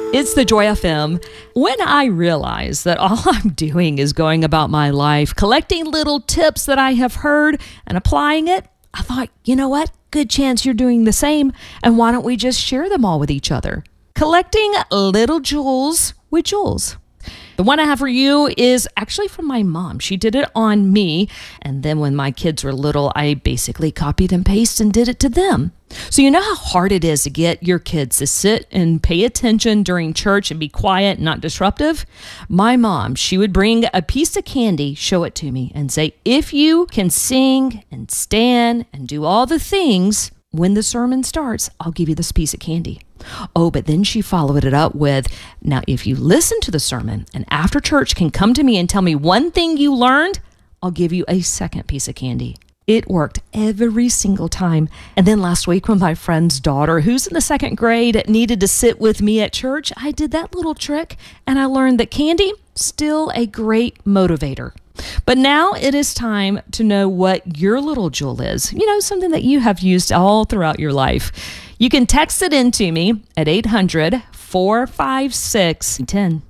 It's the Joy FM. When I realized that all I'm doing is going about my life, collecting little tips that I have heard and applying it, I thought, you know what? Good chance you're doing the same. And why don't we just share them all with each other? Collecting little jewels with Jules. The one I have for you is actually from my mom. She did it on me. And then when my kids were little, I basically copied and pasted and did it to them. So you know how hard it is to get your kids to sit and pay attention during church and be quiet and not disruptive? My mom, she would bring a piece of candy, show it to me, and say, if you can sing and stand and do all the things, when the sermon starts, I'll give you this piece of candy. Oh, but then she followed it up with, now, if you listen to the sermon and after church can come to me and tell me one thing you learned, I'll give you a second piece of candy. It worked every single time. And then last week when my friend's daughter, who's in the second grade, needed to sit with me at church, I did that little trick and I learned that candy, still a great motivator. But now it is time to know what your little jewel is. You know, something that you have used all throughout your life. You can text it in to me at 800-456-10.